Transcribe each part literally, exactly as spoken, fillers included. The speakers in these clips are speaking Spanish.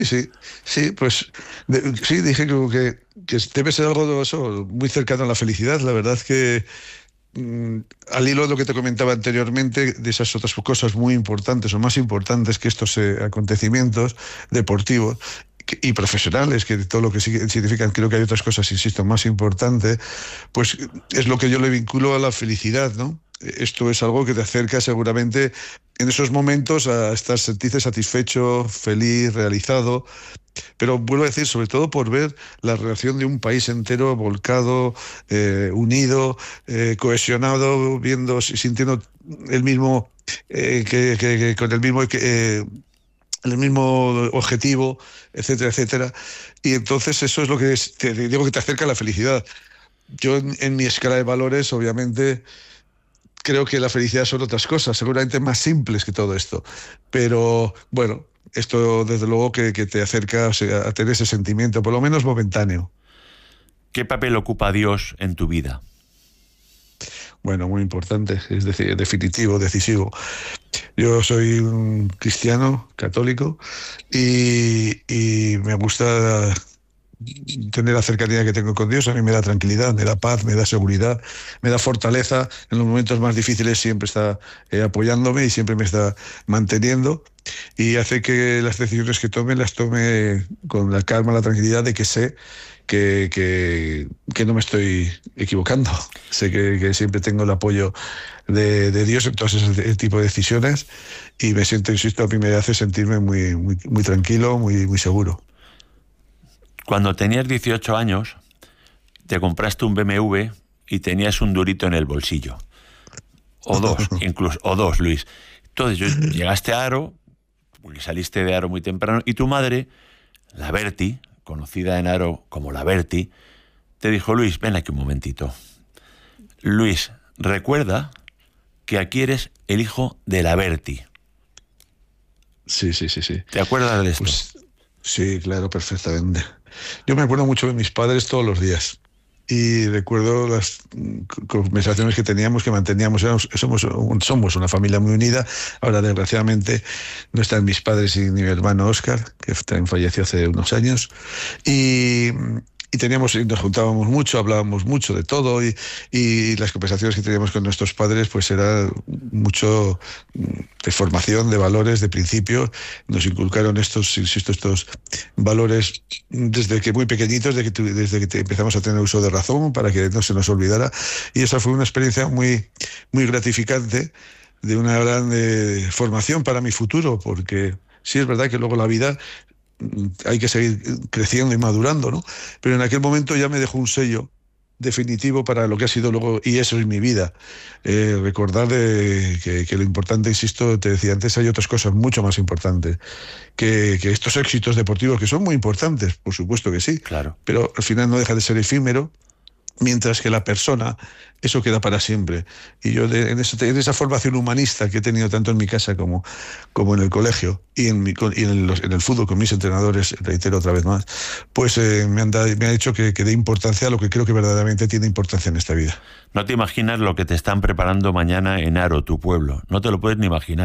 Sí, sí, pues de- sí, dije que, que, que debe ser algo de eso, muy cercano a la felicidad. La verdad que mm, al hilo de lo que te comentaba anteriormente, de esas otras cosas muy importantes o más importantes que estos eh, acontecimientos deportivos que- y profesionales, que todo lo que sig- significan, creo que hay otras cosas, insisto, más importantes, pues es lo que yo le vinculo a la felicidad, ¿no? Esto es algo que te acerca seguramente en esos momentos a estar sentirte satisfecho, feliz, realizado, pero vuelvo a decir, sobre todo por ver la relación de un país entero volcado, eh, unido, eh, cohesionado, viendo, sintiendo el mismo, eh, que, que- que con el mismo, eh, el mismo objetivo, etcétera, etcétera. Y entonces eso es lo que es- te digo que te acerca a la felicidad. Yo en, en mi escala de valores, obviamente, creo que la felicidad son otras cosas, seguramente más simples que todo esto. Pero bueno, esto desde luego que, que te acerca, o sea, a tener ese sentimiento, por lo menos momentáneo. ¿Qué papel ocupa Dios en tu vida? Bueno, muy importante, es decir, definitivo, decisivo. Yo soy un cristiano católico y, y me gusta tener la cercanía que tengo con Dios. A mí me da tranquilidad, me da paz, me da seguridad, me da fortaleza. En los momentos más difíciles siempre está eh, apoyándome y siempre me está manteniendo, y hace que las decisiones que tome las tome con la calma, la tranquilidad de que sé que, que, que no me estoy equivocando. Sé que, que siempre tengo el apoyo de, de Dios en todos ese tipo de decisiones, y me siento, insisto, a mí me hace sentirme muy, muy, muy tranquilo, muy, muy seguro. Cuando tenías dieciocho años, te compraste un B M W y tenías un durito en el bolsillo. O dos, incluso, o dos, Luis. Entonces yo, llegaste a Haro, porque saliste de Haro muy temprano, y tu madre, la Berti, conocida en Haro como la Berti, te dijo: Luis, ven aquí un momentito. Luis, recuerda que aquí eres el hijo de la Berti. Sí, sí, sí, sí. ¿Te acuerdas de esto? Pues sí, claro, perfectamente. Yo me acuerdo mucho de mis padres todos los días. Y recuerdo las mm, conversaciones que teníamos, que manteníamos. Éramos- somos, un- somos una familia muy unida. Ahora, desgraciadamente, no están mis padres y ni mi hermano Óscar, que también falleció hace unos años. Y, y teníamos, y nos juntábamos mucho, hablábamos mucho de todo, y, y las conversaciones que teníamos con nuestros padres pues era mucho mm, de formación, de valores, de principios. Nos inculcaron estos, insisto, estos valores desde que muy pequeñitos, desde que, tu- desde que te- empezamos a tener uso de razón, para que no se nos olvidara. Y esa fue una experiencia muy, muy gratificante, de una gran eh, formación para mi futuro, porque sí es verdad que luego la vida mm, hay que seguir creciendo y madurando, ¿no? Pero en aquel momento ya me dejó un sello definitivo para lo que ha sido luego, y eso es mi vida. Eh, recordar de que, que lo importante, insisto, te decía antes, hay otras cosas mucho más importantes que, que estos éxitos deportivos, que son muy importantes, por supuesto que sí, Claro. pero al final no deja de ser efímero, mientras que la persona, eso queda para siempre. Y yo de- en, esa, en esa formación humanista que he tenido tanto en mi casa como, como en el colegio, y en, mi, con- y en, los- en el fútbol con mis entrenadores, reitero otra vez más, pues eh, me, han dado- me ha hecho que, que dé importancia a lo que creo que verdaderamente tiene importancia en esta vida. No te imaginas lo que te están preparando mañana en Haro, tu pueblo. No te lo puedes ni imaginar.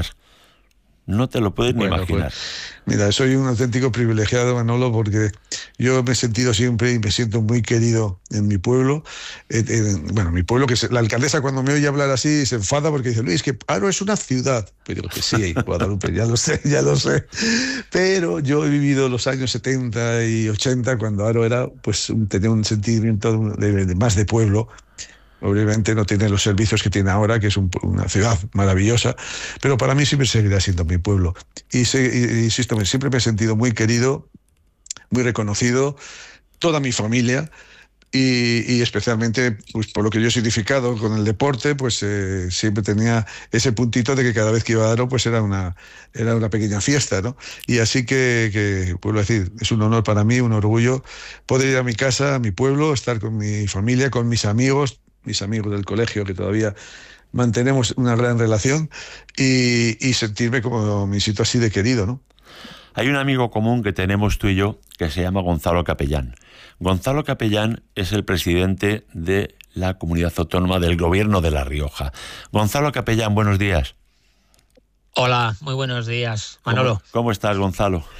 No te lo puedes ni Bueno, pues imaginar. mira, soy un auténtico privilegiado, Manolo, porque yo me he sentido siempre y me siento muy querido en mi pueblo. Eh, eh, bueno, mi pueblo, que se- la alcaldesa cuando me oye hablar así se enfada porque dice: Luis, que Haro es una ciudad. Pero digo que sí, Guadalupe, ya lo sé, ya lo sé. Pero yo he vivido los años setenta y ochenta, cuando Haro era, pues, un- tenía un sentimiento de, de más de pueblo. Obviamente no tiene los servicios que tiene ahora, que es un- una ciudad maravillosa, pero para mí siempre seguirá siendo mi pueblo. Y, se- y- insisto, me- siempre me he sentido muy querido, muy reconocido, toda mi familia, y, y especialmente pues, por lo que yo he significado con el deporte, pues eh, siempre tenía ese puntito de que cada vez que iba a Aro pues era una, era una pequeña fiesta, ¿no? Y así que, que, vuelvo a decir, es un honor para mí, un orgullo poder ir a mi casa, a mi pueblo, estar con mi familia, con mis amigos, mis amigos del colegio, que todavía mantenemos una gran relación, y, y sentirme, como me siento, así de querido, ¿no? Hay un amigo común que tenemos tú y yo que se llama Gonzalo Capellán. Gonzalo Capellán es el presidente de la Comunidad Autónoma del Gobierno de La Rioja. Gonzalo Capellán, buenos días. Hola, muy buenos días, ¿Cómo, Manolo. cómo estás, Gonzalo?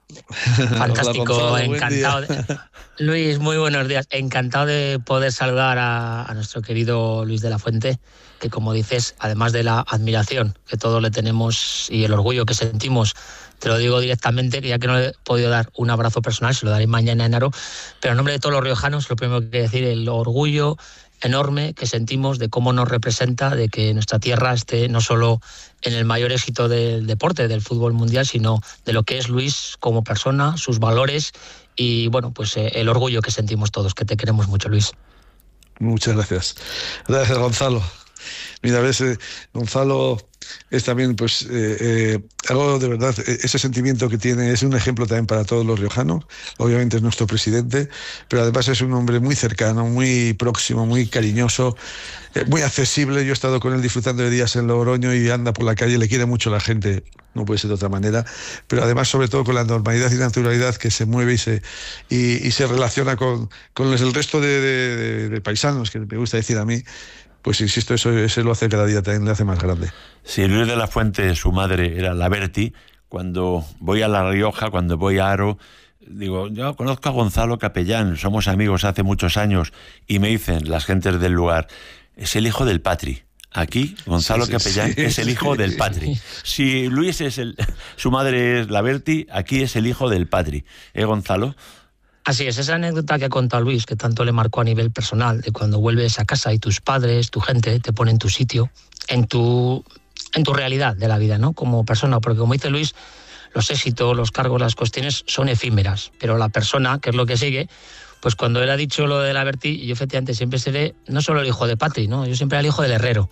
Fantástico, Hola, Gonzalo, encantado. De... Luis, muy buenos días. Encantado de poder saludar a, a nuestro querido Luis de la Fuente, que como dices, además de la admiración que todos le tenemos y el orgullo que sentimos, te lo digo directamente, que ya que no le he podido dar un abrazo personal, se lo daré mañana en Haro, pero en nombre de todos los riojanos, lo primero que quiero decir, el orgullo enorme que sentimos de cómo nos representa, de que nuestra tierra esté no solo en el mayor éxito del deporte, del fútbol mundial, sino de lo que es Luis como persona, sus valores y, bueno, pues eh, el orgullo que sentimos todos, que te queremos mucho, Luis. Muchas gracias. Gracias, Gonzalo. Mira, ves, eh, Gonzalo es también, pues, eh, eh, algo de verdad, ese sentimiento que tiene es un ejemplo también para todos los riojanos. Obviamente es nuestro presidente, pero además es un hombre muy cercano, muy próximo, muy cariñoso, eh, muy accesible. Yo he estado con él disfrutando de días en Logroño y anda por la calle, le quiere mucho la gente, no puede ser de otra manera, pero además sobre todo con la normalidad y naturalidad que se mueve y se, y, y se relaciona con, con el resto de, de, de, de paisanos, que me gusta decir a mí. Pues insisto, eso, eso lo hace cada día, también le hace más grande. Sí, Luis de la Fuente, su madre era la Berti. Cuando voy a La Rioja, cuando voy a Haro, digo, yo conozco a Gonzalo Capellán, somos amigos hace muchos años, y me dicen las gentes del lugar, es el hijo del Patri. Aquí, Gonzalo sí, sí, Capellán sí, es el hijo sí, del Patri. Si Luis es el, su madre es la Berti, aquí es el hijo del Patri. ¿Eh, Gonzalo? Así es, esa anécdota que ha contado Luis, que tanto le marcó a nivel personal, de cuando vuelves a casa y tus padres, tu gente, te ponen en tu sitio, en tu, en tu realidad de la vida, ¿no? Como persona, porque como dice Luis, los éxitos, los cargos, las cuestiones son efímeras, pero la persona, que es lo que sigue, pues cuando él ha dicho lo de la Berti, yo efectivamente siempre seré no solo el hijo de Patri, ¿no? Yo siempre era el hijo del herrero.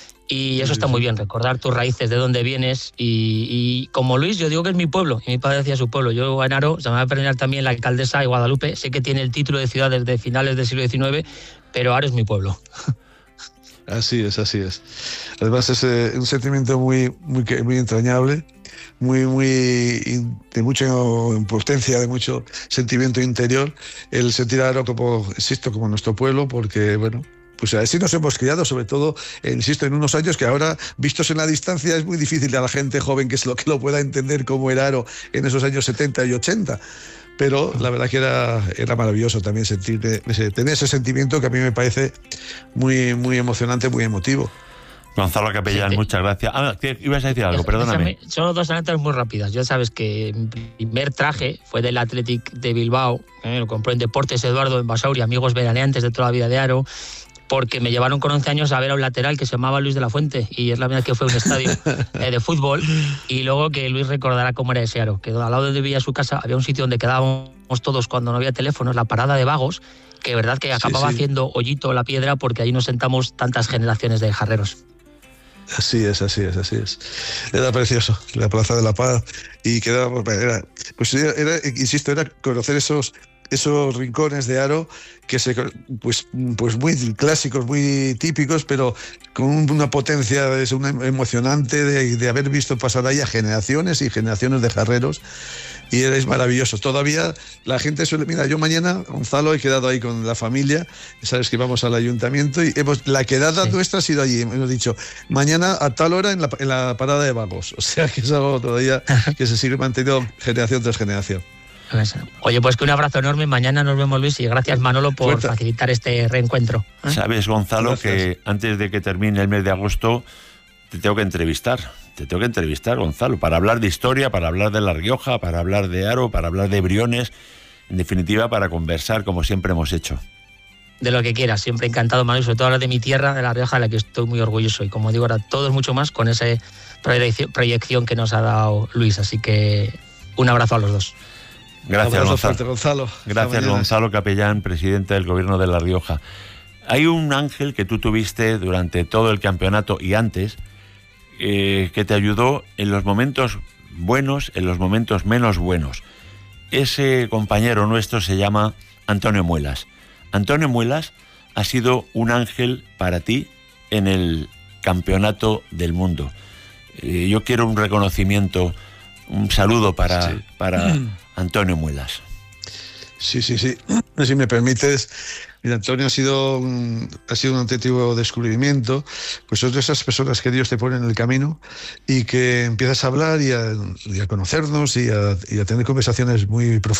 Y eso está muy bien, recordar tus raíces, de dónde vienes. Y, y como Luis, yo digo que es mi pueblo, y mi padre decía su pueblo. Yo en Haro, se me va a perdonar también la alcaldesa de Guadalupe, sé que tiene el título de ciudad desde finales del siglo diecinueve, pero Haro es mi pueblo. Así es, así es. Además es eh, un sentimiento muy, muy, muy entrañable, muy, muy de mucha potencia, de mucho sentimiento interior, el sentir a Haro como, insisto, como nuestro pueblo, porque, bueno, pues así nos hemos criado, sobre todo, eh, insisto, en unos años que ahora, vistos en la distancia, es muy difícil a la gente joven que es lo que lo pueda entender como era Haro en esos años setenta y ochenta. Pero la verdad que era, era maravilloso también sentir ese, tener ese sentimiento que a mí me parece muy, muy emocionante, muy emotivo. Gonzalo Capellán, sí, muchas gracias. Ah, ibas a decir algo, perdóname. Solo dos anécdotas muy rápidas. Ya sabes que mi primer traje fue del Athletic de Bilbao, eh, lo compré en Deportes Eduardo en Basauri, amigos veraneantes de toda la vida de Haro, porque me llevaron con once años a ver a un lateral que se llamaba Luis de la Fuente, y es la verdad que fue un estadio eh, de fútbol, y luego que Luis recordará cómo era ese Haro, que al lado de donde vivía su casa había un sitio donde quedábamos todos cuando no había teléfonos, la parada de vagos, que verdad que acababa sí, sí. haciendo hoyito la piedra, porque ahí nos sentamos tantas generaciones de jarreros. Así es, así es, así es. Era precioso, la Plaza de la Paz, y quedábamos, era, pues era, era, insisto, era conocer esos esos rincones de Haro que se, pues, pues muy clásicos, muy típicos, pero con una potencia es una emocionante de, de haber visto pasar ahí a generaciones y generaciones de jarreros, y es maravilloso. Todavía la gente suele, mira, yo mañana, Gonzalo, he quedado ahí con la familia, sabes que vamos al ayuntamiento y hemos, la quedada sí. nuestra ha sido allí, hemos dicho, mañana a tal hora en la, en la parada de vagos, o sea que es algo todavía que se sigue manteniendo generación tras generación. Oye, pues que un abrazo enorme, mañana nos vemos, Luis, y gracias, Manolo, por Fuerte. facilitar este reencuentro. ¿Eh? Sabes, Gonzalo, gracias. que antes de que termine el mes de agosto te tengo que entrevistar, te tengo que entrevistar, Gonzalo, para hablar de historia, para hablar de La Rioja, para hablar de Haro, para hablar de Briones, en definitiva, para conversar como siempre hemos hecho. De lo que quieras, siempre encantado, Manolo, sobre todo hablar de mi tierra, de La Rioja, de la que estoy muy orgulloso, y como digo, ahora todo es mucho más con esa proyección que nos ha dado Luis, así que un abrazo a los dos. Gracias, Gonzalo. Fuerte, Gonzalo. Gracias, Gonzalo Capellán, presidente del Gobierno de La Rioja. Hay un ángel que tú tuviste durante todo el campeonato y antes, eh, que te ayudó en los momentos buenos, en los momentos menos buenos. Ese compañero nuestro se llama Antonio Muelas. Antonio Muelas ha sido un ángel para ti en el campeonato del mundo. Eh, yo quiero un reconocimiento, un saludo para, sí. para Antonio Muelas. Sí, sí, sí. Si me permites, mira, Antonio ha sido un, ha sido un auténtico descubrimiento. Pues son de esas personas que Dios te pone en el camino y que empiezas a hablar y a, y a conocernos y a, y a tener conversaciones muy profundas